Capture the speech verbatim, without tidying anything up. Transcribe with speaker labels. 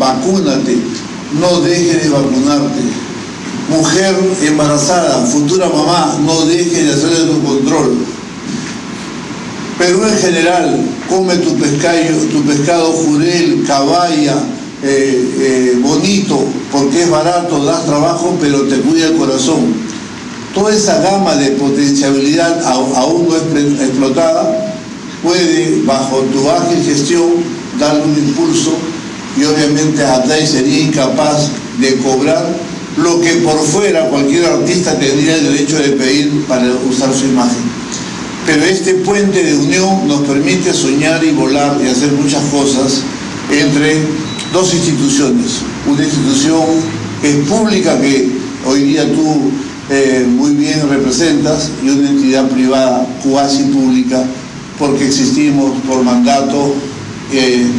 Speaker 1: vacúnate, no dejes de vacunarte. Mujer embarazada, futura mamá, no dejes de hacer tu control. Perú en general, come tu pescado, tu pescado jurel, caballa, eh, eh, bonito, porque es barato, das trabajo, pero te cuida el corazón. Toda esa gama de potencialidad aún no explotada puede, bajo tu ágil gestión, darle un impulso, y obviamente Atay sería incapaz de cobrar lo que por fuera cualquier artista tendría el derecho de pedir para usar su imagen. Pero este puente de unión nos permite soñar y volar y hacer muchas cosas entre dos instituciones. Una institución que es pública, que hoy día tú eh, muy bien representas, y una entidad privada cuasi pública, porque existimos por mandato eh,